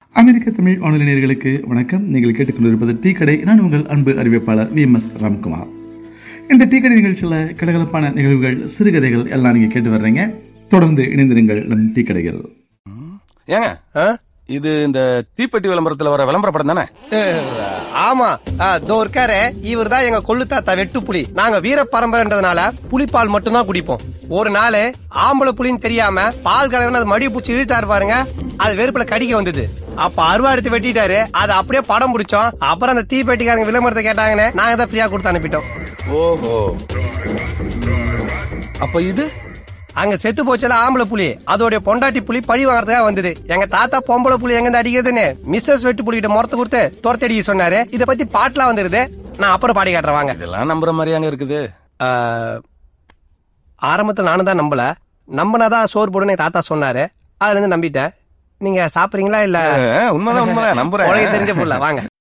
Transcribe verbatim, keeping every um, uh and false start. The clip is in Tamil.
அமெரிக்க தமிழ் வானொலி நேயர்களுக்கு வணக்கம். நீங்கள் கேட்டுக்கொண்டிருப்பது டீ கடை. நான் உங்கள் அன்பு அறிவிப்பாளர் வி எம் எஸ் ராம்குமார். இந்த டீ கடை நிகழ்ச்சியில் கலகலப்பான நிகழ்வுகள், சிறுகதைகள் எல்லாம் நீங்க கேட்டு வர்றீங்க. தொடர்ந்து இணைந்திருங்கள் நம் டீ கடைகள். ஏங்க, இது இந்த தீப்பெட்டி விளம்பரத்துல வர விளம்பர படம் தானே? ஆமா, இதோ இருக்காரு. இவர் தான் எங்க கொள்ளு தாத்தா வெட்டு புலி. நாங்க வீர பரம்பரைன்றதுனால புலிப்பால் மட்டும்தான் குடிப்போம். ஒரு நாள் ஆம்பளை புலின்னு தெரியாம பால் கலவன அது மடியை பூச்சி இழுத்தாரு பாருங்க. அது வெறுப்புல கடிக்க வந்தது. அப்ப அருவா எடுத்து வெட்டிட்டாரு. அது அப்படியே படம் பிடிச்சோம். அப்புறம் அந்த தீப்பெட்டிக்காரங்க விளம்பரத்தை கேட்டாங்கன்னு நாங்க தான் ஃப்ரீயா கொடுத்து அனுப்பிட்டோம். ஓஹோ, அப்ப இது அங்க செத்து போச்சல ஆம்பளை புலி, அதோடைய பொண்டாட்டி புலி பழி வாங்கறதுக்காக வந்தது. எங்க தாத்தா பொம்பளை புலி எங்க இருந்து அடிக்கிறதுன்னு மிஸ்ஸஸ் வெட்டு புலிகிட்ட முறத்து கொடுத்து துரத்தி அடிக்க சொன்னாரு. இத பத்தி பாட்டுலாம் வந்துருது. நான் அப்புறம் பாடி காட்டுறேன் வாங்க. இதெல்லாம் நம்புற மாதிரி அங்க இருக்குது. ஆரம்பத்துல நானும் தான் நம்பல. நம்பினாதான் சோறு போடுன்னு தாத்தா சொன்னாரு. அதுல இருந்து நம்பிட்டேன். நீங்க சாப்பிடுறீங்களா? இல்ல உண்மைதான் உண்மைதான் நம்புறேன். தெரிஞ்ச புள்ள வாங்க.